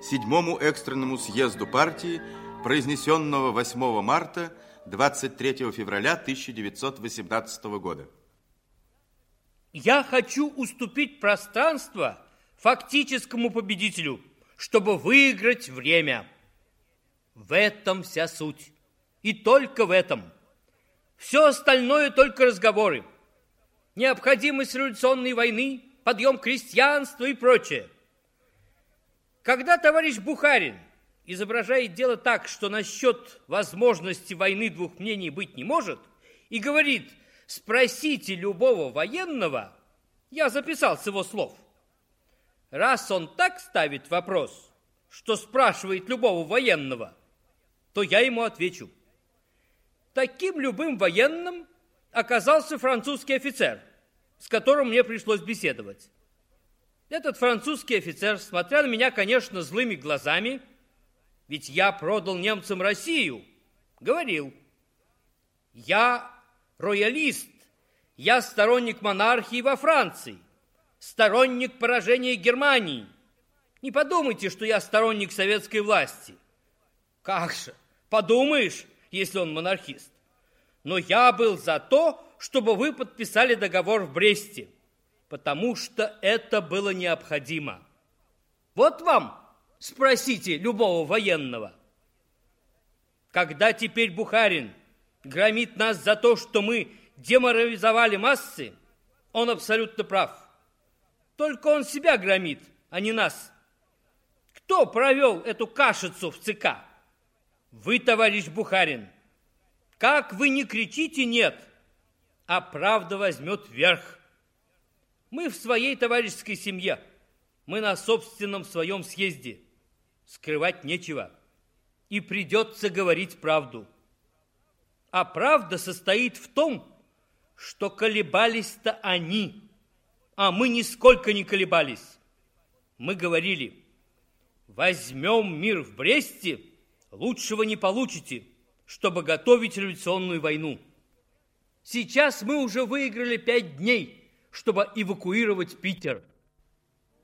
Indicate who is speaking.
Speaker 1: 7-му экстренному съезду партии, произнесенного 8 марта 23 февраля 1918 года.
Speaker 2: Я хочу уступить пространство фактическому победителю, чтобы выиграть время. В этом вся суть. И только в этом. Все остальное только разговоры. Необходимость революционной войны, подъем крестьянства и прочее. Когда товарищ Бухарин изображает дело так, что насчет возможности войны двух мнений быть не может, и говорит: спросите любого военного, я записал с его слов. Раз он так ставит вопрос, что спрашивает любого военного, то я ему отвечу. Таким любым военным оказался французский офицер, с которым мне пришлось беседовать. Этот французский офицер, смотря на меня, конечно, злыми глазами, ведь я продал немцам Россию, говорил: я роялист, я сторонник монархии во Франции, сторонник поражения Германии. Не подумайте, что я сторонник советской власти. Как же, подумаешь, если он монархист. Но я был за то, чтобы вы подписали договор в Бресте, потому что это было необходимо. Вот вам спросите любого военного. Когда теперь Бухарин громит нас за то, что мы деморализовали массы, он абсолютно прав. Только он себя громит, а не нас. Кто провел эту кашицу в ЦК? Вы, товарищ Бухарин. Как вы не кричите «нет», а правда возьмет верх. Мы в своей товарищеской семье, мы на собственном своем съезде. Скрывать нечего. И придется говорить правду. А правда состоит в том, что колебались-то они, а мы нисколько не колебались. Мы говорили: возьмем мир в Бресте, лучшего не получите, чтобы готовить революционную войну. Сейчас мы уже выиграли 5 дней, чтобы эвакуировать Питер.